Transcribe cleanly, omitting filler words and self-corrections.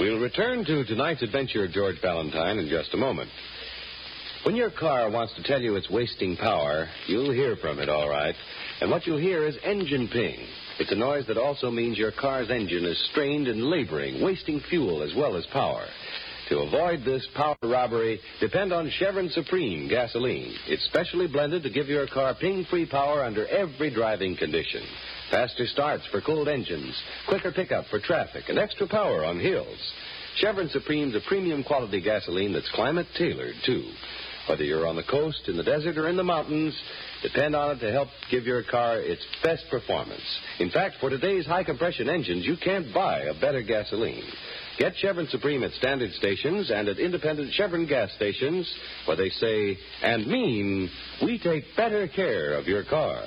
We'll return to tonight's adventure of George Valentine in just a moment. When your car wants to tell you it's wasting power, you'll hear from it, all right. And what you'll hear is engine ping. It's a noise that also means your car's engine is strained and laboring, wasting fuel as well as power. To avoid this power robbery, depend on Chevron Supreme gasoline. It's specially blended to give your car ping-free power under every driving condition. Faster starts for cold engines, quicker pickup for traffic, and extra power on hills. Chevron Supreme's a premium quality gasoline that's climate-tailored, too. Whether you're on the coast, in the desert, or in the mountains, depend on it to help give your car its best performance. In fact, for today's high-compression engines, you can't buy a better gasoline. Get Chevron Supreme at standard stations and at independent Chevron gas stations where they say and mean, we take better care of your car.